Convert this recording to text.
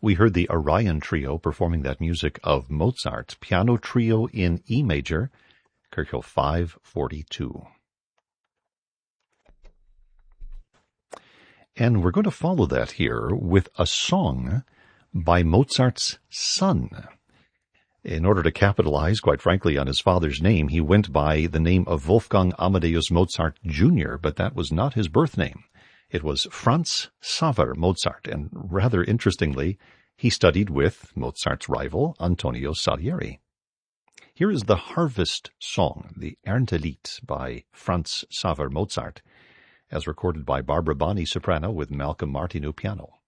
We heard the Orion Trio performing that music of Mozart's Piano Trio in E major, Kirchhoff 542. And we're going to follow that here with a song by Mozart's son. In order to capitalize, quite frankly, on his father's name, he went by the name of Wolfgang Amadeus Mozart Jr., but that was not his birth name. It was Franz Xaver Mozart, and rather interestingly, he studied with Mozart's rival, Antonio Salieri. Here is the Harvest Song, the Erntelied by Franz Xaver Mozart, as recorded by Barbara Bonney soprano with Malcolm Martineau piano.